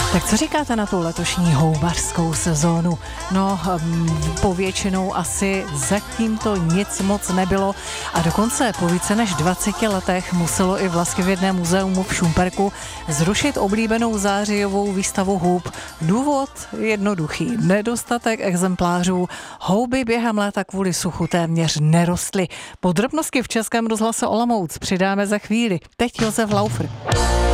Tak co říkáte na tu letošní houbařskou sezónu? No, povětšinou asi zatím to nic moc nebylo a dokonce po více než 20 letech muselo i Vlastivědné muzeum v Šumperku zrušit oblíbenou zářijovou výstavu hub. Důvod jednoduchý. Nedostatek exemplářů. Houby během léta kvůli suchu téměř nerostly. Podrobnosti v Českém rozhlase Olomouc přidáme za chvíli. Teď Josef Laufer.